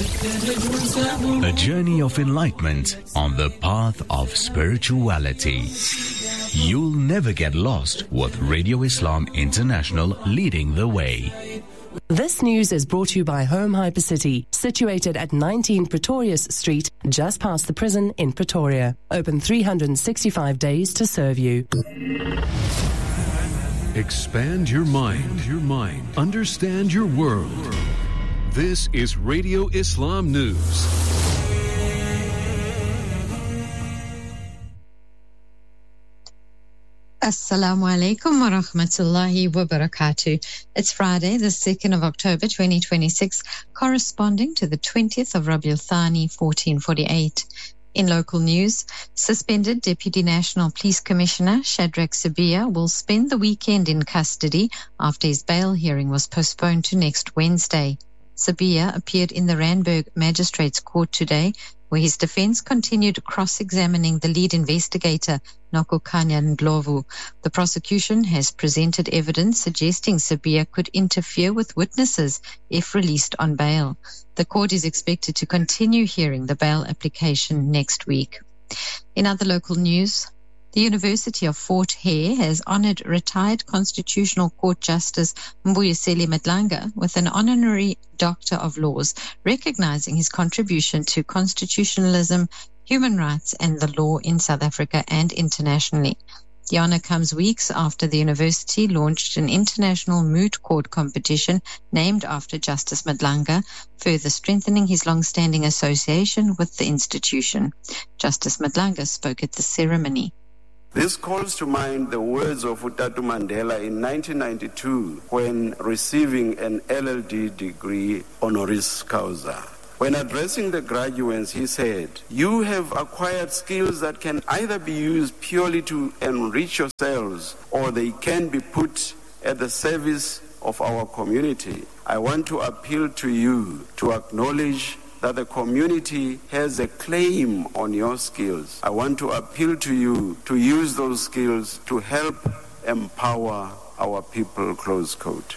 A journey of enlightenment on the path of spirituality. You'll never get lost with Radio Islam International leading the way. This news is brought to you by Home Hypercity, situated at 19 Pretorius Street, just past the prison in Pretoria. Open 365 days to serve you. Expand your mind. Understand your world. This is Radio Islam News. Assalamu alaikum wa rahmatullahi wa barakatuh. It's Friday, the 2nd of October 2026, corresponding to the 20th of Rabiul Thani 1448. In local news, suspended Deputy National Police Commissioner Shadrack Sibiya will spend the weekend in custody after his bail hearing was postponed to next Wednesday. Sibiya appeared in the Randburg Magistrates Court today, where his defense continued cross-examining the lead investigator, Nokukanya Ndlovu. The prosecution has presented evidence suggesting Sibiya could interfere with witnesses if released on bail. The court is expected to continue hearing the bail application next week. In other local news, the University of Fort Hare has honored retired Constitutional Court Justice Mbuyiseli Madlanga with an honorary Doctor of Laws, recognizing his contribution to constitutionalism, human rights, and the law in South Africa and internationally. The honor comes weeks after the university launched an international moot court competition named after Justice Madlanga, further strengthening his long-standing association with the institution. Justice Madlanga spoke at the ceremony. This calls to mind the words of Utatu Mandela in 1992 when receiving an LLD degree honoris causa. When addressing the graduates, he said, "You have acquired skills that can either be used purely to enrich yourselves or they can be put at the service of our community. I want to appeal to you to acknowledge that the community has a claim on your skills. I want to appeal to you to use those skills to help empower our people," close quote.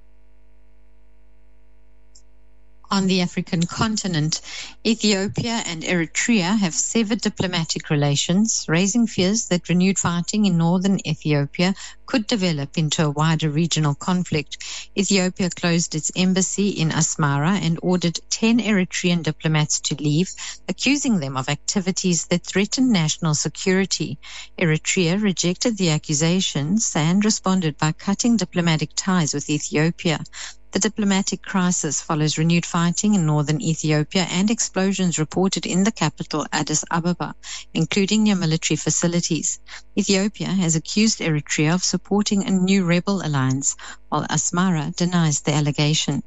On the African continent, Ethiopia and Eritrea have severed diplomatic relations, raising fears that renewed fighting in northern Ethiopia could develop into a wider regional conflict. Ethiopia closed its embassy in Asmara and ordered 10 Eritrean diplomats to leave, accusing them of activities that threaten national security. Eritrea rejected the accusations and responded by cutting diplomatic ties with Ethiopia. The diplomatic crisis follows renewed fighting in northern Ethiopia and explosions reported in the capital, Addis Ababa, including near military facilities. Ethiopia has accused Eritrea of supporting a new rebel alliance, while Asmara denies the allegation.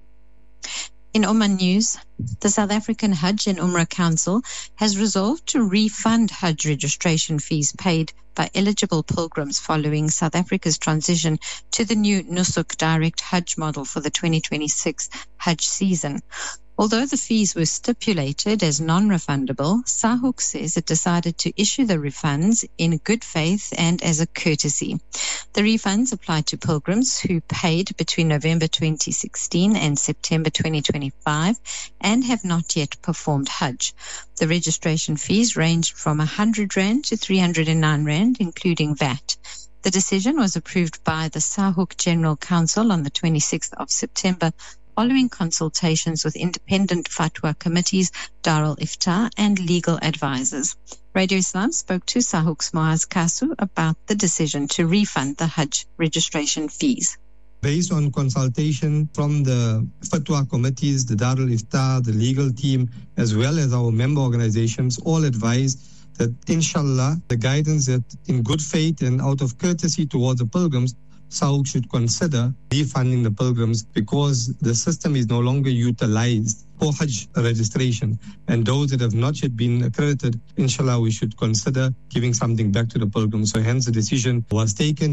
In Oman news, the South African Hajj and Umrah Council has resolved to refund Hajj registration fees paid by eligible pilgrims following South Africa's transition to the new Nusuk Direct Hajj model for the 2026 Hajj season. Although the fees were stipulated as non-refundable, SAHUK says it decided to issue the refunds in good faith and as a courtesy. The refunds apply to pilgrims who paid between November 2016 and September 2025 and have not yet performed Hajj. The registration fees ranged from 100 Rand to 309 Rand, including VAT. The decision was approved by the SAHUK General Council on the 26th of September, following consultations with independent fatwa committees, Darul Iftar, and legal advisors. Radio Islam spoke to SAHUK's Moaz Kasu about the decision to refund the Hajj registration fees. Based on consultation from the fatwa committees, the Darul Iftar, the legal team, as well as our member organizations, all advised that, inshallah, the guidance that in good faith and out of courtesy towards the pilgrims, SAHUK should consider refunding the pilgrims because the system is no longer utilized for Hajj registration. And those that have not yet been accredited, inshallah, we should consider giving something back to the pilgrims. So hence the decision was taken.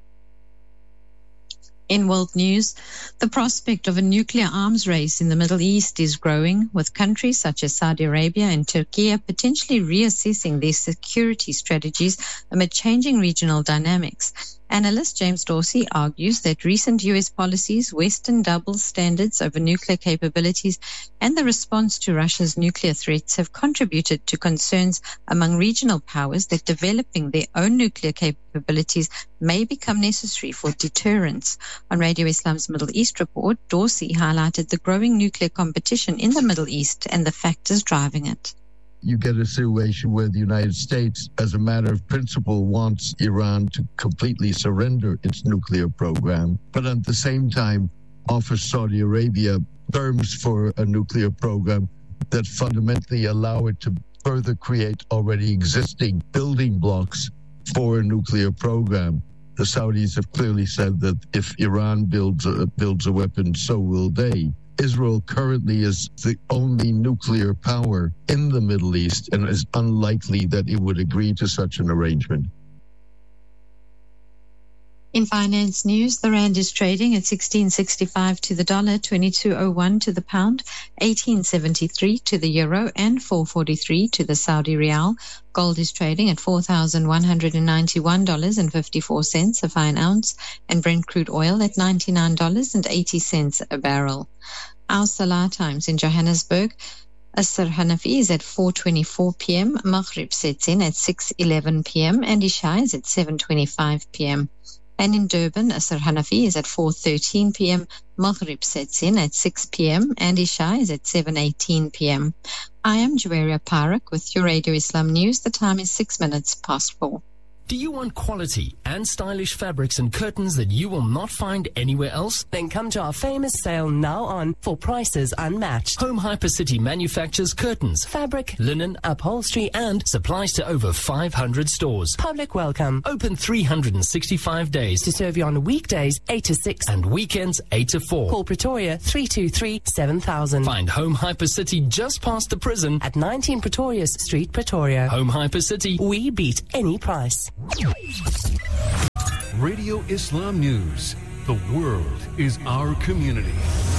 In world news, the prospect of a nuclear arms race in the Middle East is growing, with countries such as Saudi Arabia and Turkey potentially reassessing their security strategies amid changing regional dynamics. Analyst James Dorsey argues that recent U.S. policies, Western double standards over nuclear capabilities, and the response to Russia's nuclear threats have contributed to concerns among regional powers that developing their own nuclear capabilities may become necessary for deterrence. On Radio Islam's Middle East report, Dorsey highlighted the growing nuclear competition in the Middle East and the factors driving it. You get a situation where the United States, as a matter of principle, wants Iran to completely surrender its nuclear program, but at the same time offers Saudi Arabia terms for a nuclear program that fundamentally allow it to further create already existing building blocks for a nuclear program. The Saudis have clearly said that if Iran builds a weapon, so will they. Israel currently is the only nuclear power in the Middle East, and it is unlikely that it would agree to such an arrangement. In finance news, the rand is trading at 16.65 to the dollar, 22.01 to the pound, 18.73 to the euro, and 4.43 to the Saudi rial. Gold is trading at $4,191.54 a fine ounce, and Brent crude oil at $99.80 a barrel. Our Salah times in Johannesburg: Asr Hanafi is at 4:24 p.m., Maghrib sets in at 6:11 p.m., and Isha is at 7:25 p.m. And in Durban, Asr Hanafi is at 4:13 p.m., Maghrib sets in at 6 p.m., and Isha is at 7:18 p.m. I am Juwaria Parak with your Radio Islam News. The time is 6 minutes past 4. Do you want quality and stylish fabrics and curtains that you will not find anywhere else? Then come to our famous sale now on for prices unmatched. Home Hypercity manufactures curtains, Fabric, linen, upholstery, and supplies to over 500 stores. Public welcome. Open 365 days To serve you on weekdays 8 to 6 and weekends 8 to 4. Call Pretoria 323-7000. Find Home Hypercity just past the prison At 19 Pretorius Street, Pretoria. Home Hypercity. We beat any price. Radio Islam News. The world is our community.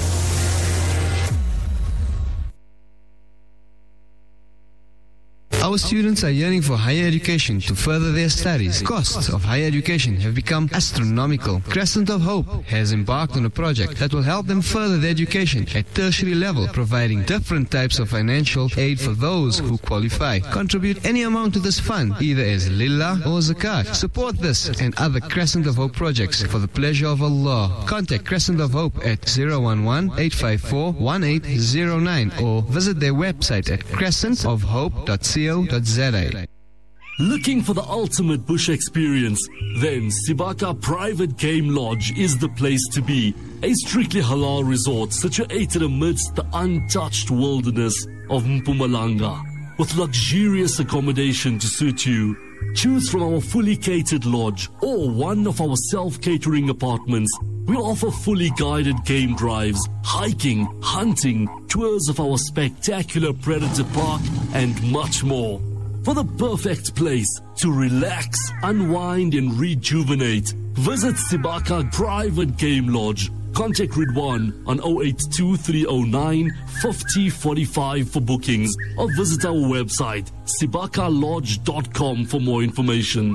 Our students are yearning for higher education to further their studies. Costs of higher education have become astronomical. Crescent of Hope has embarked on a project that will help them further their education at tertiary level, providing different types of financial aid for those who qualify. Contribute any amount to this fund, either as lillah or zakat. Support this and other Crescent of Hope projects for the pleasure of Allah. Contact Crescent of Hope at 011-854-1809 or visit their website at crescentofhope.co.za. Looking for the ultimate bush experience? Then Sibaka Private Game Lodge is the place to be. A strictly halal resort situated amidst the untouched wilderness of Mpumalanga, with luxurious accommodation to suit you. Choose from our fully catered lodge or one of our self-catering apartments. We offer fully guided game drives, hiking, hunting, tours of our spectacular Predator Park, and much more. For the perfect place to relax, unwind, and rejuvenate, visit Sibaka Private Game Lodge. Contact Ridwan on 082-309-5045 for bookings, or visit our website sibakalodge.com for more information.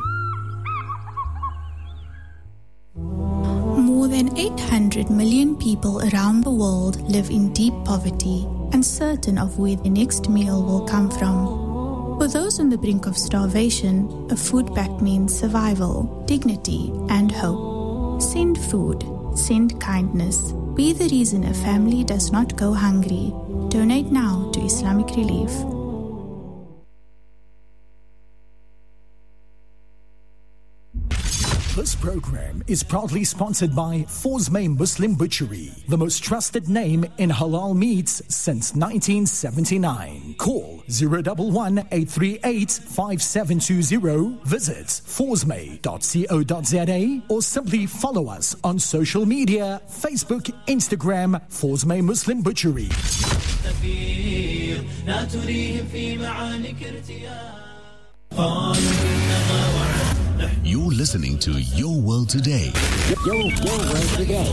More than 800 million people around the world live in deep poverty, uncertain of where the next meal will come from. For those on the brink of starvation, a food pact means survival, dignity, and hope. Send food. Send kindness. Be the reason a family does not go hungry. Donate now to Islamic Relief. This program is proudly sponsored by Forsme Muslim Butchery, the most trusted name in halal meats since 1979. Call 011-838-5720. Visit forsme.co.za or simply follow us on social media, Facebook, Instagram, Forsme Muslim Butchery. You're listening to Your World Today. Your World Today.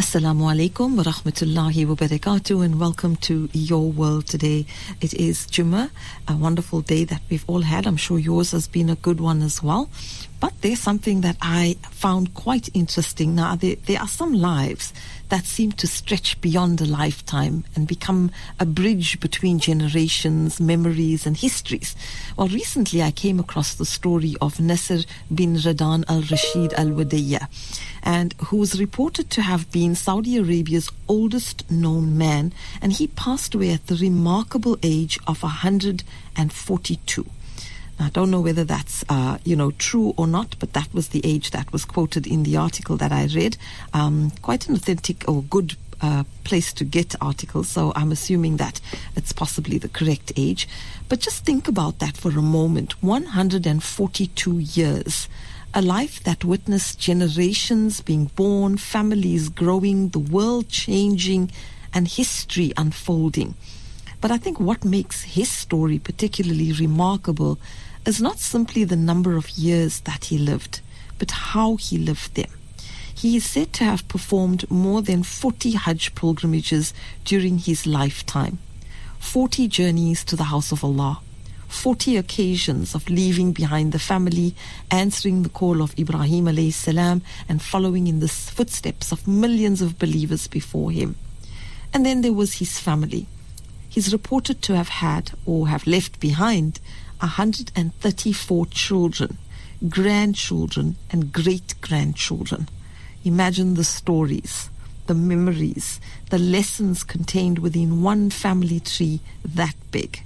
Assalamu alaikum wa rahmatullahi wa barakatuh, and welcome to Your World Today. It is Jummah, a wonderful day that we've all had. I'm sure yours has been a good one as well. But there's something that I found quite interesting. Now, there are some lives that seem to stretch beyond a lifetime and become a bridge between generations, memories, and histories. Well, recently I came across the story of Nasser bin Radan al-Rashid al-Wadiyya, and who was reported to have been Saudi Arabia's oldest known man, and he passed away at the remarkable age of 142. I don't know whether that's, true or not, but that was the age that was quoted in the article that I read. Quite an authentic or good place to get articles, so I'm assuming that it's possibly the correct age. But just think about that for a moment. 142 years. A life that witnessed generations being born, families growing, the world changing, and history unfolding. But I think what makes his story particularly remarkable is not simply the number of years that he lived, but how he lived them. He is said to have performed more than 40 Hajj pilgrimages during his lifetime, 40 journeys to the house of Allah, 40 occasions of leaving behind the family, answering the call of Ibrahim alayhi salam, and following in the footsteps of millions of believers before him. And then there was his family. He's reported to have had or have left behind 134 children, grandchildren, and great-grandchildren. Imagine the stories, the memories, the lessons contained within one family tree that big.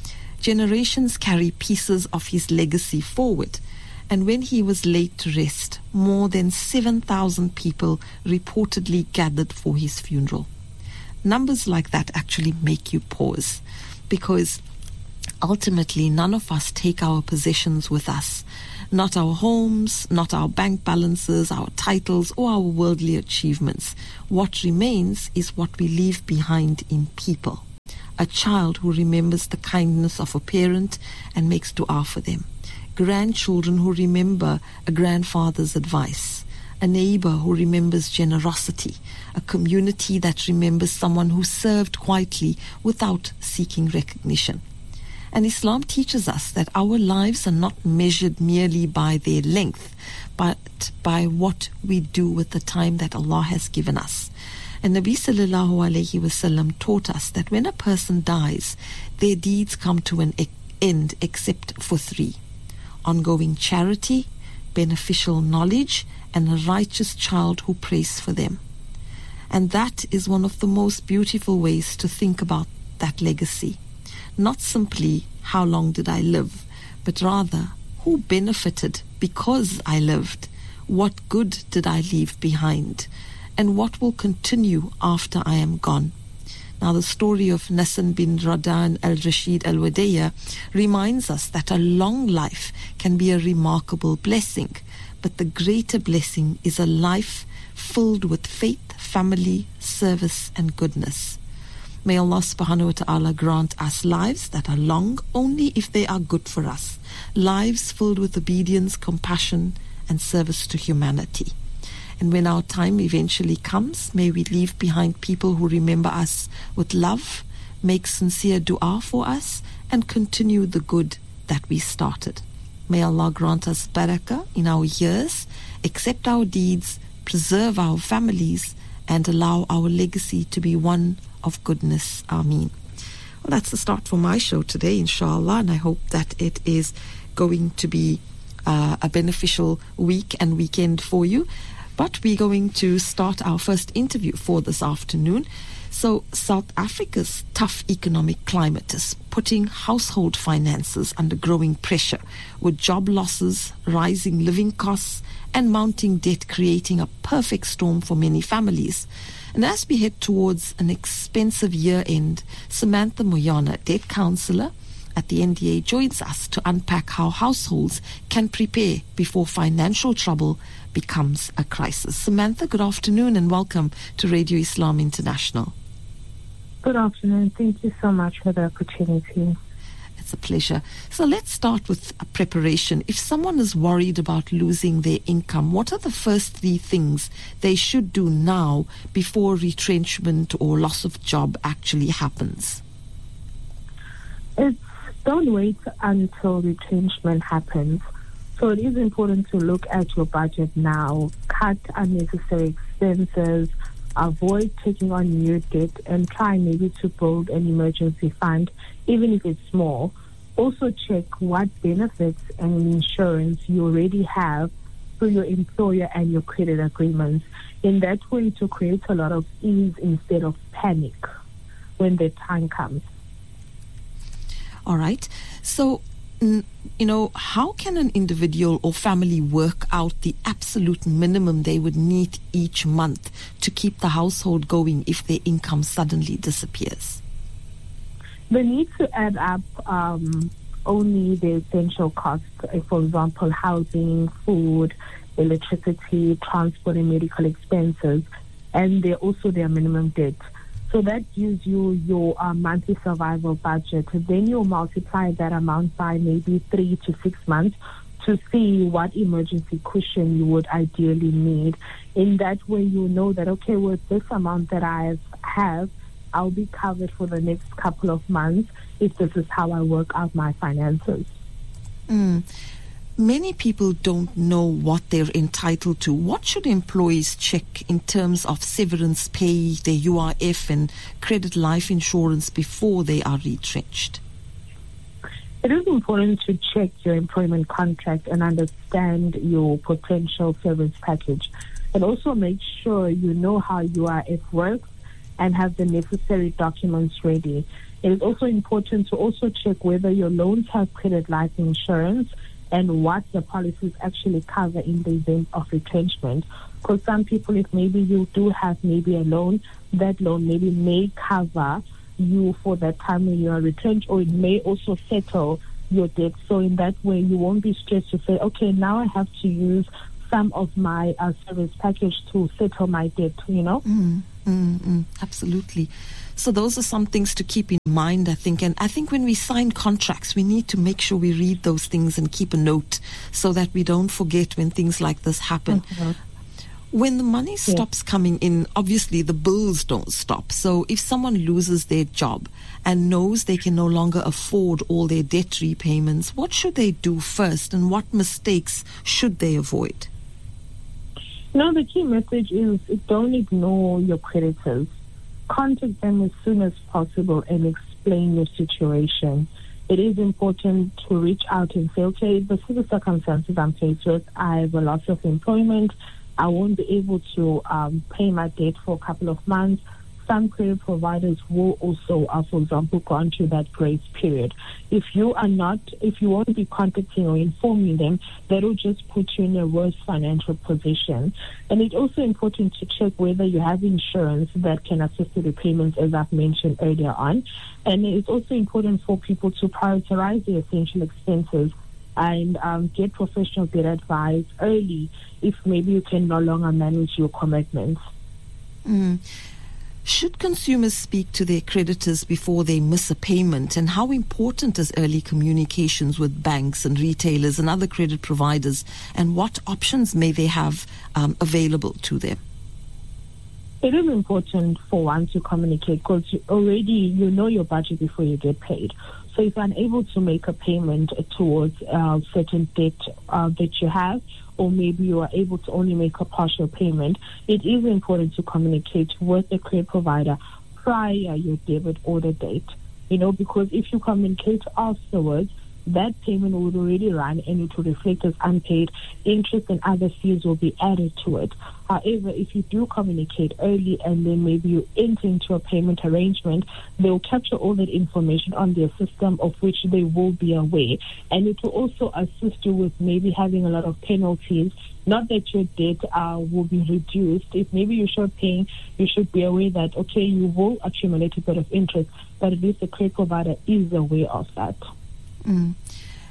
Generations carry pieces of his legacy forward, and when he was laid to rest, more than 7,000 people reportedly gathered for his funeral. Numbers like that actually make you pause, because ultimately none of us take our possessions with us. Not our homes, not our bank balances, our titles, or our worldly achievements. What remains is what we leave behind in people. A child who remembers the kindness of a parent and makes dua for them. Grandchildren who remember a grandfather's advice. A neighbor who remembers generosity. A community that remembers someone who served quietly without seeking recognition. And Islam teaches us that our lives are not measured merely by their length, but by what we do with the time that Allah has given us. And Nabi sallallahu alayhi wasallam taught us that when a person dies, their deeds come to an end except for three: ongoing charity, beneficial knowledge, and a righteous child who prays for them. And that is one of the most beautiful ways to think about that legacy. Not simply how long did I live, but rather who benefited because I lived, what good did I leave behind, and what will continue after I am gone. Now, the story of Nasser bin Radan al-Rashid al-Wadiyya reminds us that a long life can be a remarkable blessing, but the greater blessing is a life filled with faith, family, service, and goodness. May Allah subhanahu wa ta'ala grant us lives that are long only if they are good for us, lives filled with obedience, compassion, and service to humanity. And when our time eventually comes, may we leave behind people who remember us with love, make sincere dua for us, and continue the good that we started. May Allah grant us barakah in our years, accept our deeds, preserve our families, and allow our legacy to be one of goodness. Ameen. Well, that's the start for my show today, inshallah, and I hope that it is going to be a beneficial week and weekend for you. But we're going to start our first interview for this afternoon. So South Africa's tough economic climate is putting household finances under growing pressure, with job losses, rising living costs, and mounting debt creating a perfect storm for many families. And as we head towards an expensive year-end, Samantha Moyana, debt counsellor at the NDA, joins us to unpack how households can prepare before financial trouble becomes a crisis. Samantha, good afternoon and welcome to Radio Islam International. Good afternoon. Thank you so much for the opportunity. It's a pleasure. So let's start with a preparation. If someone is worried about losing their income, what are the first three things they should do now before retrenchment or loss of job actually happens? Don't wait until retrenchment happens. So it is important to look at your budget now, cut unnecessary expenses, avoid taking on new debt, and try maybe to build an emergency fund, even if it's small. Also check what benefits and insurance you already have through your employer and your credit agreements. In that way, to create a lot of ease instead of panic when the time comes. All right. So, how can an individual or family work out the absolute minimum they would need each month to keep the household going if their income suddenly disappears? They need to add up only the essential costs, for example, housing, food, electricity, transport, and medical expenses, and also their minimum debt. So that gives you your monthly survival budget. Then you'll multiply that amount by maybe 3 to 6 months to see what emergency cushion you would ideally need. In that way, you know that, okay, with this amount that I have, I'll be covered for the next couple of months if this is how I work out my finances. Many people don't know what they're entitled to. What should employees check in terms of severance pay, their UIF and credit life insurance before they are retrenched? It is important to check your employment contract and understand your potential severance package. And also make sure you know how UIF works and have the necessary documents ready. It is also important to also check whether your loans have credit life insurance and what the policies actually cover in the event of retrenchment. Because some people, if maybe you do have maybe a loan, that loan maybe may cover you for that time when you are retrenched, or it may also settle your debt. So in that way, you won't be stressed to say, okay, now I have to use some of my service package to settle my debt, Absolutely. So those are some things to keep in mind, I think. And I think when we sign contracts, we need to make sure we read those things and keep a note so that we don't forget when things like this happen. Mm-hmm. When the money stops coming in, obviously the bills don't stop. So if someone loses their job and knows they can no longer afford all their debt repayments, what should they do first and what mistakes should they avoid? The key message is don't ignore your creditors. Contact them as soon as possible and explain your situation. It is important to reach out and say, okay, this is the circumstances I'm faced with. I have a loss of employment. I won't be able to pay my debt for a couple of months. Some credit providers will also, for example, go on to that grace period. If you won't be contacting or informing them, that will just put you in a worse financial position. And it's also important to check whether you have insurance that can assist with repayments, as I've mentioned earlier on. And it's also important for people to prioritize their essential expenses and get professional debt advice early if maybe you can no longer manage your commitments. Should consumers speak to their creditors before they miss a payment? And how important is early communications with banks and retailers and other credit providers? And what options may they have available to them? It is important for one to communicate because already you know your budget before you get paid. So if you're unable to make a payment towards certain debt that you have, or maybe you are able to only make a partial payment, it is important to communicate with the credit provider prior your debit order date. Because if you communicate afterwards, that payment would already run and it will reflect as unpaid. Interest and other fees will be added to it. However, if you do communicate early and then maybe you enter into a payment arrangement, they will capture all that information on their system of which they will be aware. And it will also assist you with maybe having a lot of penalties. Not that your debt will be reduced. If maybe you're short paying, you should be aware that, okay, you will accumulate a bit of interest, but at least the credit provider is aware of that.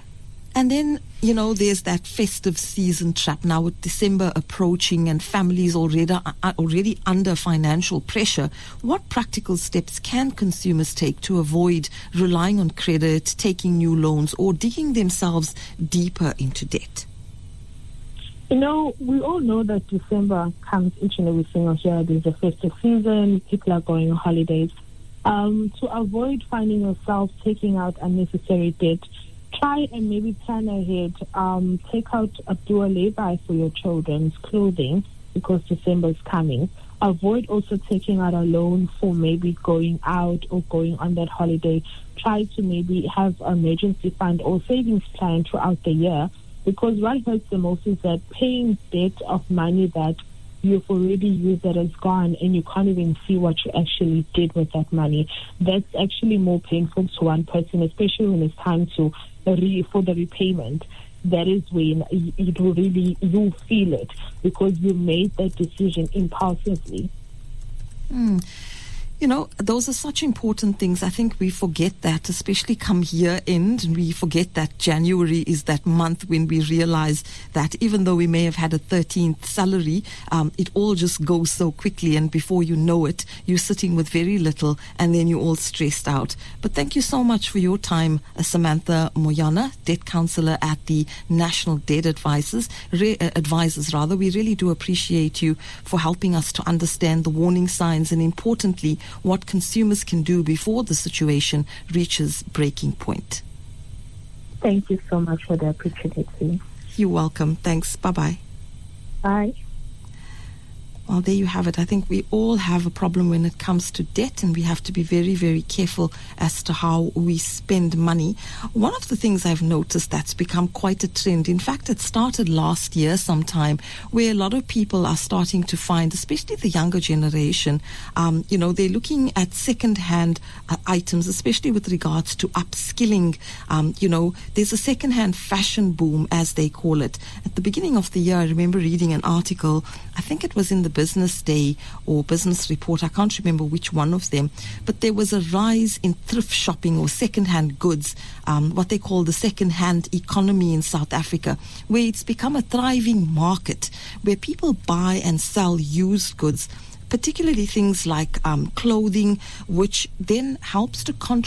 And then, you know, there's that festive season trap now with December approaching and families already under financial pressure. What practical steps can consumers take to avoid relying on credit, taking new loans, or digging themselves deeper into debt? You know, we all know that December comes each and every single year. There's a festive season, people are going on holidays. To avoid finding yourself taking out unnecessary debt, try and maybe plan ahead. Take out a do a lay-by for your children's clothing because December is coming. Avoid also taking out a loan for maybe going out or going on that holiday. Try to maybe have an emergency fund or savings plan throughout the year, because what hurts the most is that paying debt of money that you've already used that is gone and you can't even see what you actually did with that money. That's actually more painful to one person, especially when it's time to for the repayment. That is when it will really, you feel it because you made that decision impulsively. You know, those are such important things. I think we forget that, especially come year end, and we forget that January is that month when we realize that even though we may have had a 13th salary, it all just goes so quickly, and before you know it, you're sitting with very little, and then you're all stressed out. But thank you so much for your time, Samantha Moyana, Debt Counselor at the National Debt Advisors. We really do appreciate you for helping us to understand the warning signs and, importantly, what consumers can do before the situation reaches breaking point. Thank you so much for the opportunity. You're welcome. Thanks. Bye-bye. Bye. Well, there you have it. I think we all have a problem when it comes to debt, and we have to be very, very careful as to how we spend money. One of the things I've noticed that's become quite a trend, in fact, it started last year sometime, where a lot of people are starting to find, especially the younger generation, they're looking at second-hand items, especially with regards to upskilling. There's a second-hand fashion boom, as they call it. At the beginning of the year, I remember reading an article, I think it was in the Business Day or Business Report, I can't remember which one of them, but there was a rise in thrift shopping or second-hand goods, what they call the second-hand economy in South Africa, where it's become a thriving market where people buy and sell used goods, particularly things like clothing, which then helps to contribute